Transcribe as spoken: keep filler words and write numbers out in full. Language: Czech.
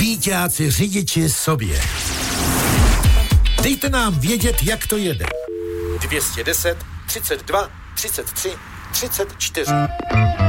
Ajťáci řidiči sobě. Dejte nám vědět, jak to jede. dvě stě deset, třicet dva, třicet tři, třicet čtyři.